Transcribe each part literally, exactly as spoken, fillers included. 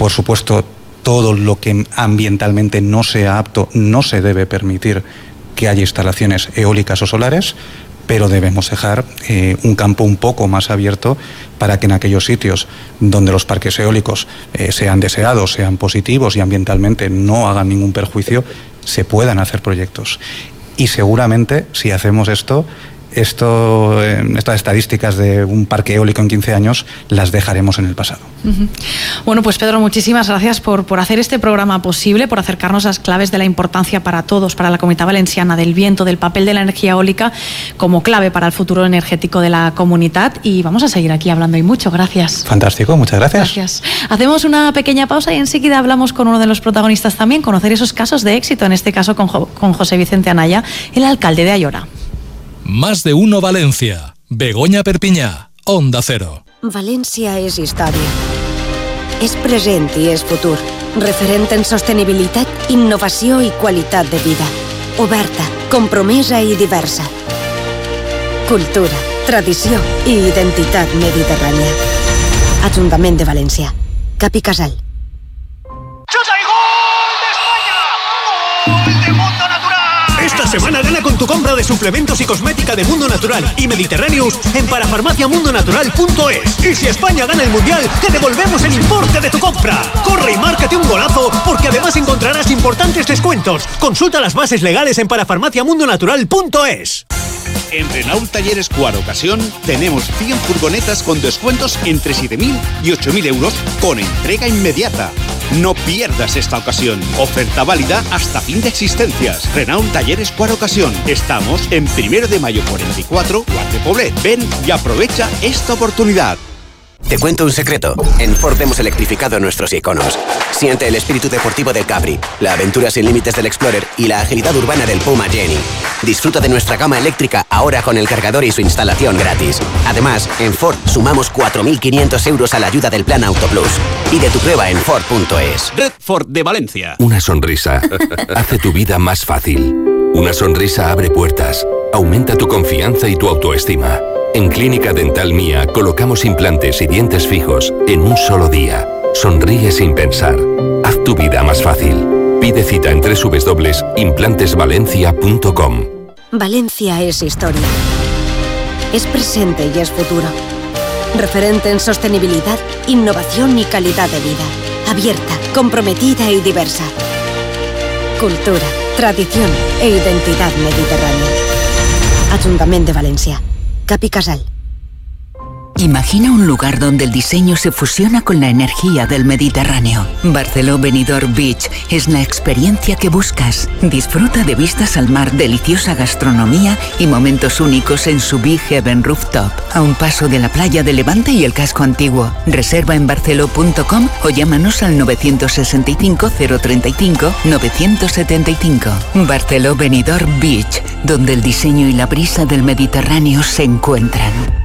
Por supuesto, todo lo que ambientalmente no sea apto no se debe permitir que haya instalaciones eólicas o solares, pero debemos dejar eh, un campo un poco más abierto para que en aquellos sitios donde los parques eólicos eh, sean deseados, sean positivos y ambientalmente no hagan ningún perjuicio, se puedan hacer proyectos. Y seguramente, si hacemos esto, esto eh, estas estadísticas de un parque eólico en quince años las dejaremos en el pasado. Uh-huh. Bueno, pues Pedro, muchísimas gracias por, por hacer este programa posible, por acercarnos a las claves de la importancia para todos, para la Comunitat Valenciana, del viento, del papel de la energía eólica como clave para el futuro energético de la comunidad. Y vamos a seguir aquí hablando y mucho. Gracias. Fantástico, muchas gracias. Gracias. Hacemos una pequeña pausa y enseguida hablamos con uno de los protagonistas también, conocer esos casos de éxito, en este caso con, jo- con José Vicente Anaya, el alcalde de Ayora. Más de uno Valencia. Begoña Perpinyà. Onda Cero. València és història. És present i és futur. Referent en sostenibilitat, innovació i qualitat de vida. Oberta, compromesa i diversa. Cultura, tradició i identitat mediterrània. Ajuntament de València. Cap i Casal. ¡Chuta y gol de España! ¡Gol de Mundo Natural! Esta semana gana con tu compra de suplementos y cosmética de Mundo Natural y Mediterráneos en parafarmacia mundo natural punto es. Y si España gana el Mundial, te devolvemos el importe de tu compra. Corre y márcate un golazo, porque además encontrarás importantes descuentos. Consulta las bases legales en parafarmacia mundo natural punto es. En Renault Talleres Cuar Ocasión tenemos cien furgonetas con descuentos entre siete mil y ocho mil euros con entrega inmediata. No pierdas esta ocasión. Oferta válida hasta fin de existencias. Renault Talleres Cuar Ocasión. Estamos en Primero de Mayo cuarenta y cuatro, Guard de Poblet. Ven y aprovecha esta oportunidad. Te cuento un secreto. En Ford hemos electrificado nuestros iconos. Siente el espíritu deportivo del Capri, la aventura sin límites del Explorer y la agilidad urbana del Puma Jenny. Disfruta de nuestra gama eléctrica ahora con el cargador y su instalación gratis. Además, en Ford sumamos cuatro mil quinientos euros a la ayuda del Plan Auto Plus. Pide tu prueba en Ford punto es. Red Ford de Valencia. Una sonrisa hace tu vida más fácil. Una sonrisa abre puertas, aumenta tu confianza y tu autoestima. En Clínica Dental Mía colocamos implantes y dientes fijos en un solo día. Sonríe sin pensar. Haz tu vida más fácil. Pide cita en doble u doble u doble u punto implantes valencia punto com. Valencia es historia. Es presente y es futuro. Referente en sostenibilidad, innovación y calidad de vida. Abierta, comprometida y diversa. Cultura, tradición e identidad mediterránea. Ajuntament de València. Cap i Casal. Imagina un lugar donde el diseño se fusiona con la energía del Mediterráneo. Barceló Benidorm Beach es la experiencia que buscas. Disfruta de vistas al mar, deliciosa gastronomía y momentos únicos en su Big Heaven Rooftop, a un paso de la playa de Levante y el casco antiguo. Reserva en barceló punto com o llámanos al nueve seis cinco, cero tres cinco, nueve siete cinco. Barceló Benidorm Beach, donde el diseño y la brisa del Mediterráneo se encuentran.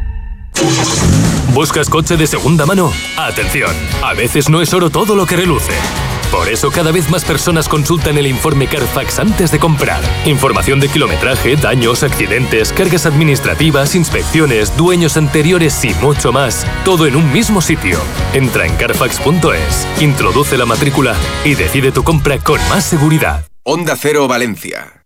¿Buscas coche de segunda mano? Atención, a veces no es oro todo lo que reluce. Por eso cada vez más personas consultan el informe Carfax antes de comprar. Información de kilometraje, daños, accidentes, cargas administrativas, inspecciones, dueños anteriores y mucho más. Todo en un mismo sitio. Entra en carfax punto es, introduce la matrícula y decide tu compra con más seguridad. Onda Cero Valencia.